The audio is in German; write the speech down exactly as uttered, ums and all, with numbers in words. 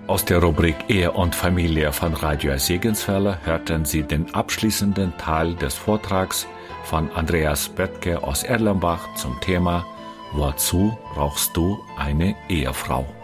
Aus der Rubrik Ehe und Familie von Radio Segenswelle hörten Sie den abschließenden Teil des Vortrags von Andreas Böttger aus Erlenbach zum Thema: Wozu brauchst du eine Ehefrau?